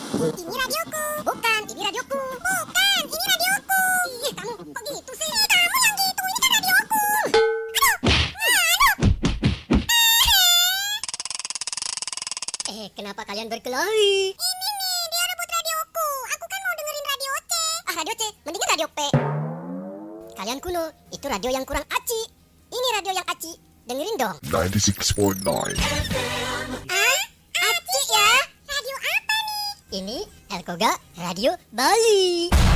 Ini radioku. Bukan, ini radioku. Bukan, ini radioku. Ih, kamu kok gitu sih? Kamu yang gitu, ini kan radioku. Kenapa kalian berkelahi? Ini nih, dia rebut radioku. Aku kan mau dengerin radio C. Radio C, mendingan radio P. Kalian kuno, itu radio yang kurang aci. Ini radio yang aci. Dengerin dong. 96.9. Aci ya? Radio apa nih? Ini Elkoga Radio Bali.